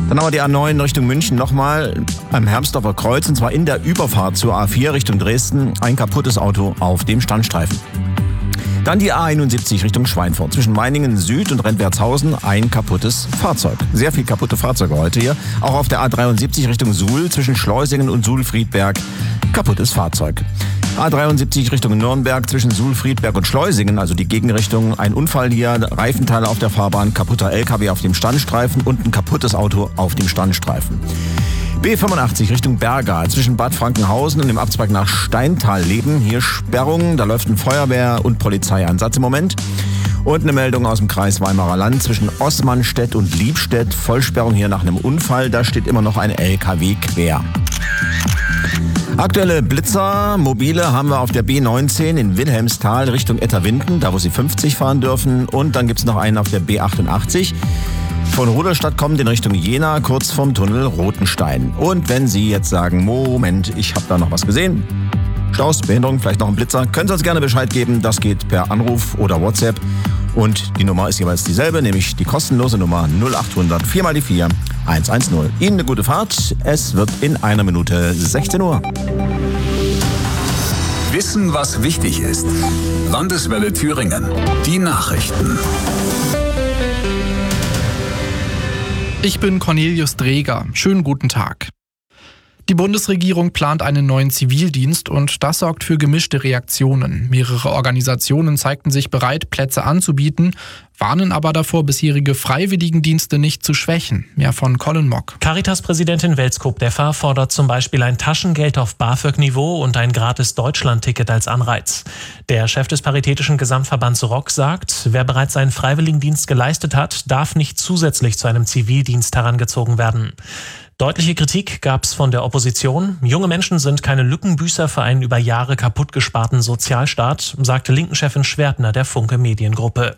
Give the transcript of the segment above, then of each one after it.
Dann haben wir die A9 Richtung München nochmal am Hermsdorfer Kreuz, und zwar in der Überfahrt zur A4 Richtung Dresden. Ein kaputtes Auto auf dem Standstreifen. Dann die A71 Richtung Schweinfurt. Zwischen Meiningen Süd und Rentwertshausen ein kaputtes Fahrzeug. Sehr viel kaputte Fahrzeuge heute hier. Auch auf der A73 Richtung Suhl zwischen Schleusingen und Suhl-Friedberg kaputtes Fahrzeug. A73 Richtung Nürnberg zwischen Suhl-Friedberg und Schleusingen, also die Gegenrichtung. Ein Unfall hier, Reifenteile auf der Fahrbahn, kaputter LKW auf dem Standstreifen und ein kaputtes Auto auf dem Standstreifen. B85 Richtung Berga, zwischen Bad Frankenhausen und dem Abzweig nach Steintal-Leben. Hier Sperrung, da läuft ein Feuerwehr- und Polizeieinsatz im Moment. Und eine Meldung aus dem Kreis Weimarer Land zwischen Ossmannstedt und Liebstedt. Vollsperrung hier nach einem Unfall, da steht immer noch ein LKW quer. Aktuelle Blitzer, mobile, haben wir auf der B19 in Wilhelmsthal Richtung Etterwinden, da wo Sie 50 fahren dürfen. Und dann gibt es noch einen auf der B88. Von Rudolstadt kommt in Richtung Jena, kurz vom Tunnel Rotenstein. Und wenn Sie jetzt sagen, Moment, ich habe da noch was gesehen, Staus, Behinderung, vielleicht noch ein Blitzer, können Sie uns gerne Bescheid geben. Das geht per Anruf oder WhatsApp. Und die Nummer ist jeweils dieselbe, nämlich die kostenlose Nummer 0800 4 mal die 4 110. Ihnen eine gute Fahrt. Es wird in einer Minute 16 Uhr. Wissen, was wichtig ist. Landeswelle Thüringen. Die Nachrichten. Ich bin Cornelius Dreger. Schönen guten Tag. Die Bundesregierung plant einen neuen Zivildienst und das sorgt für gemischte Reaktionen. Mehrere Organisationen zeigten sich bereit, Plätze anzubieten, warnen aber davor, bisherige Freiwilligendienste nicht zu schwächen. Mehr von Colin Mock. Caritas-Präsidentin Welskop-Deffer fordert zum Beispiel ein Taschengeld auf BAföG-Niveau und ein gratis Deutschland-Ticket als Anreiz. Der Chef des Paritätischen Gesamtverbands ROC sagt, wer bereits seinen Freiwilligendienst geleistet hat, darf nicht zusätzlich zu einem Zivildienst herangezogen werden. Deutliche Kritik gab es von der Opposition. Junge Menschen sind keine Lückenbüßer für einen über Jahre kaputt gesparten Sozialstaat, sagte Linken-Chefin Schwertner der Funke Mediengruppe.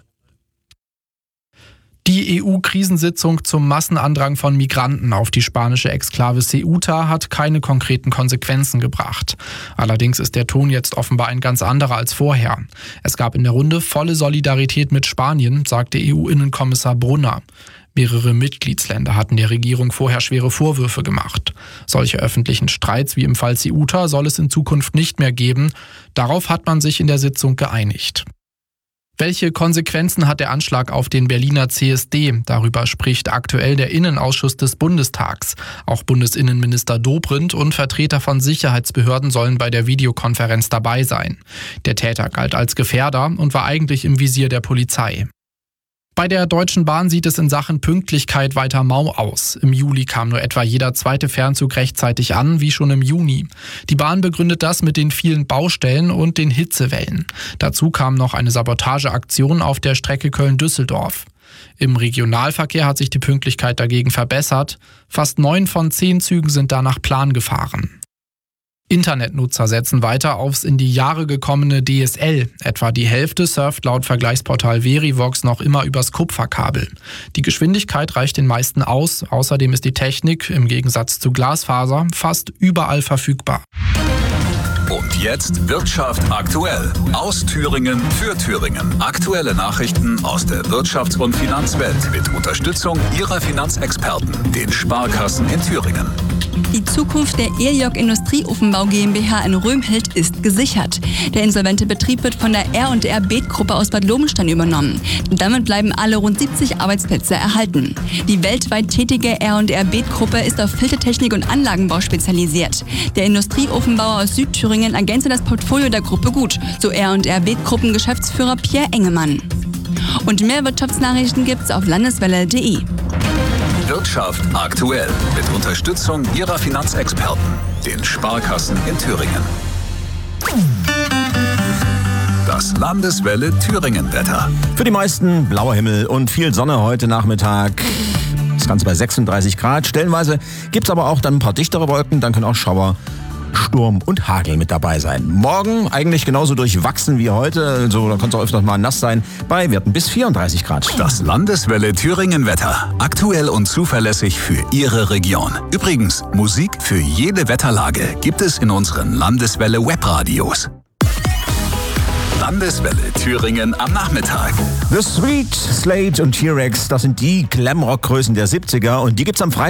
Die EU-Krisensitzung zum Massenandrang von Migranten auf die spanische Exklave Ceuta hat keine konkreten Konsequenzen gebracht. Allerdings ist der Ton jetzt offenbar ein ganz anderer als vorher. Es gab in der Runde volle Solidarität mit Spanien, sagte EU-Innenkommissar Brunner. Mehrere Mitgliedsländer hatten der Regierung vorher schwere Vorwürfe gemacht. Solche öffentlichen Streits wie im Fall Ceuta soll es in Zukunft nicht mehr geben. Darauf hat man sich in der Sitzung geeinigt. Welche Konsequenzen hat der Anschlag auf den Berliner CSD? Darüber spricht aktuell der Innenausschuss des Bundestags. Auch Bundesinnenminister Dobrindt und Vertreter von Sicherheitsbehörden sollen bei der Videokonferenz dabei sein. Der Täter galt als Gefährder und war eigentlich im Visier der Polizei. Bei der Deutschen Bahn sieht es in Sachen Pünktlichkeit weiter mau aus. Im Juli kam nur etwa jeder zweite Fernzug rechtzeitig an, wie schon im Juni. Die Bahn begründet das mit den vielen Baustellen und den Hitzewellen. Dazu kam noch eine Sabotageaktion auf der Strecke Köln-Düsseldorf. Im Regionalverkehr hat sich die Pünktlichkeit dagegen verbessert. Fast 9 von 10 Zügen sind da nach Plan gefahren. Internetnutzer setzen weiter aufs in die Jahre gekommene DSL. Etwa die Hälfte surft laut Vergleichsportal Verivox noch immer übers Kupferkabel. Die Geschwindigkeit reicht den meisten aus. Außerdem ist die Technik im Gegensatz zu Glasfaser fast überall verfügbar. Und jetzt Wirtschaft aktuell. Aus Thüringen für Thüringen. Aktuelle Nachrichten aus der Wirtschafts- und Finanzwelt mit Unterstützung Ihrer Finanzexperten, den Sparkassen in Thüringen. Die Zukunft der ERJOG Industrieofenbau GmbH in Römhild ist gesichert. Der insolvente Betrieb wird von der R&R Beet-Gruppe aus Bad Lobenstein übernommen. Damit bleiben alle rund 70 Arbeitsplätze erhalten. Die weltweit tätige R&R Beet-Gruppe ist auf Filtertechnik und Anlagenbau spezialisiert. Der Industrieofenbauer aus Südthüringen ergänze das Portfolio der Gruppe gut, so R&R Beet-Gruppen-Geschäftsführer Pierre Engemann. Und mehr Wirtschaftsnachrichten gibt's auf landeswelle.de. Wirtschaft aktuell mit Unterstützung Ihrer Finanzexperten, den Sparkassen in Thüringen. Das Landeswelle Thüringen-Wetter. Für die meisten blauer Himmel und viel Sonne heute Nachmittag. Das Ganze bei 36 Grad. Stellenweise gibt es aber auch dann ein paar dichtere Wolken. Dann können auch Schauer, Sturm und Hagel mit dabei sein. Morgen eigentlich genauso durchwachsen wie heute. Also, da kann es auch öfters mal nass sein. Bei Werten bis 34 Grad. Das Landeswelle Thüringen-Wetter. Aktuell und zuverlässig für Ihre Region. Übrigens, Musik für jede Wetterlage gibt es in unseren Landeswelle Webradios. Landeswelle Thüringen am Nachmittag. The Sweet, Slate und T-Rex, das sind die Glamrock-Größen der 70er und die gibt's am Freitag